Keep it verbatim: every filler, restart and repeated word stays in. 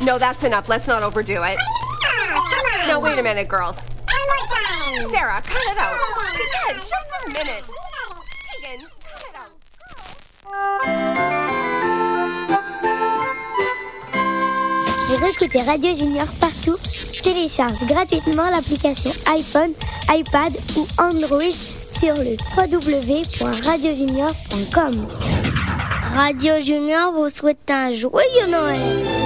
No, that's enough. Let's not overdo it. Now, wait a minute, girls. Sarah, cut it out. Dad, just a minute. Tegan, cut it out. Pour écouter Radio Junior partout, télécharge gratuitement l'application iPhone, iPad ou Android sur le w w w point radio junior point com. Radio Junior vous souhaite un joyeux Noël.